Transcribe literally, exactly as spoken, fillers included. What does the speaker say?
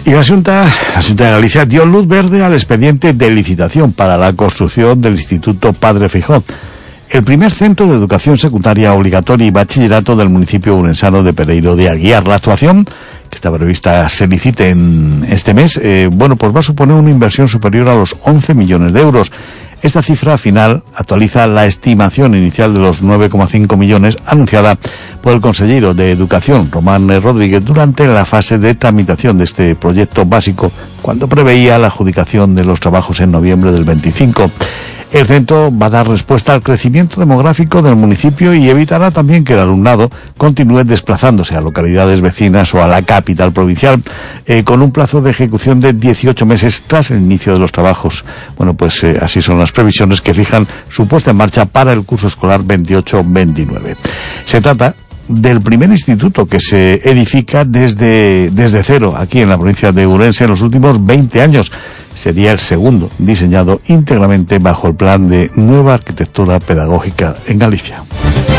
Y la Junta, la Junta de Galicia dio luz verde al expediente de licitación para la construcción del Instituto Padre Feijóo, el primer centro de educación secundaria obligatoria y bachillerato del municipio urensano de Pereiro de Aguiar. La actuación, que está prevista se licite en este mes, eh, bueno, pues va a suponer una inversión superior a los once millones de euros. Esta cifra final actualiza la estimación inicial de los nueve coma cinco millones anunciada por el consejero de Educación, Román Rodríguez, durante la fase de tramitación de este proyecto básico, cuando preveía la adjudicación de los trabajos en noviembre del veinticinco. El centro va a dar respuesta al crecimiento demográfico del municipio y evitará también que el alumnado continúe desplazándose a localidades vecinas o a la capital provincial, eh, con un plazo de ejecución de dieciocho meses tras el inicio de los trabajos. Bueno, pues eh, así son las previsiones que fijan su puesta en marcha para el curso escolar veintiocho veintinueve. Se trata del primer instituto que se edifica desde, desde cero aquí en la provincia de Ourense en los últimos veinte años. Sería el segundo diseñado íntegramente bajo el plan de Nueva Arquitectura Pedagógica en Galicia.